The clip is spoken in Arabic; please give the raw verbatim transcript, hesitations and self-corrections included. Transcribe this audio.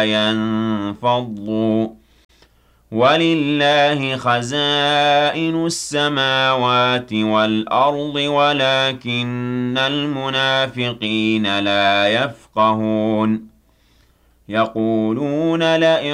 ينفضوا ولله خزائن السماوات والأرض ولكن المنافقين لا يفقهون يقولون لئن